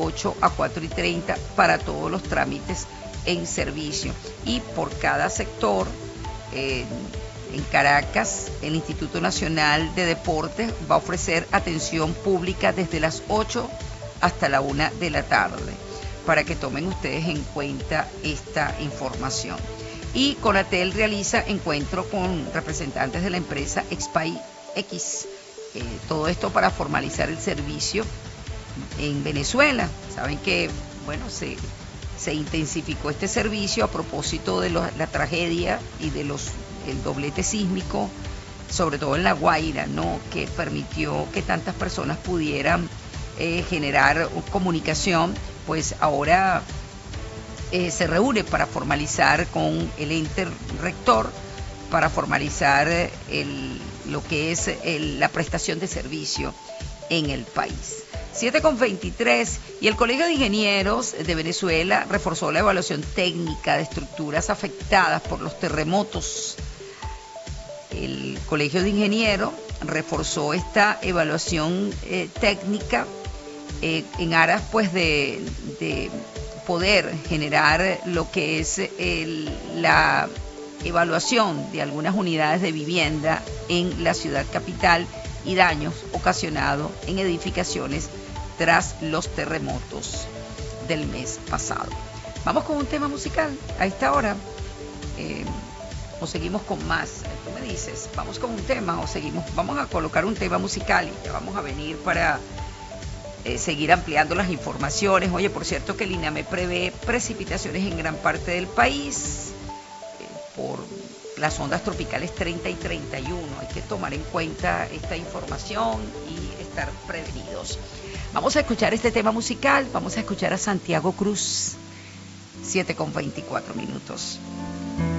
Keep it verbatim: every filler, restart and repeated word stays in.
ocho a cuatro y treinta para todos los trámites en servicio. Y por cada sector, eh, en Caracas, el Instituto Nacional de Deportes va a ofrecer atención pública desde las ocho hasta la una de la tarde, para que tomen ustedes en cuenta esta información. Y Conatel realiza encuentro con representantes de la empresa Expay X, eh, todo esto para formalizar el servicio en Venezuela. Saben que, bueno, se, se intensificó este servicio a propósito de lo, la tragedia y de los el doblete sísmico, sobre todo en La Guaira, ¿no?, que permitió que tantas personas pudieran eh, generar comunicación. Pues ahora eh, se reúne para formalizar con el ente rector, para formalizar el, lo que es el, la prestación de servicio en el país. siete con veintitrés, y el Colegio de Ingenieros de Venezuela reforzó la evaluación técnica de estructuras afectadas por los terremotos. El Colegio de Ingenieros reforzó esta evaluación eh, técnica eh, en aras pues de, de poder generar lo que es el, la evaluación de algunas unidades de vivienda en la ciudad capital y daños ocasionados en edificaciones tras los terremotos del mes pasado. Vamos con un tema musical a esta hora, eh, o seguimos con más. Tú me dices, vamos con un tema o seguimos. Vamos a colocar un tema musical y ya vamos a venir para eh, seguir ampliando las informaciones. Oye, por cierto que el INAME prevé precipitaciones en gran parte del país eh, por las ondas tropicales treinta y treinta y uno. Hay que tomar en cuenta esta información y estar prevenidos. Vamos a escuchar este tema musical, vamos a escuchar a Santiago Cruz, siete con veinticuatro minutos.